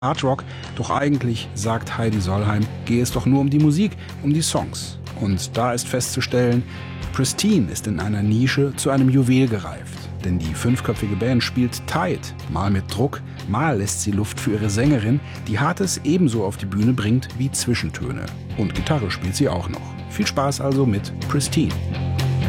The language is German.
Hardrock, doch eigentlich, sagt Heidi Solheim, gehe es doch nur um die Musik, um die Songs. Und da ist festzustellen, Pristine ist in einer Nische zu einem Juwel gereift. Denn die 5-köpfige Band spielt tight, mal mit Druck, mal lässt sie Luft für ihre Sängerin, die Hartes ebenso auf die Bühne bringt wie Zwischentöne. Und Gitarre spielt sie auch noch. Viel Spaß also mit Pristine.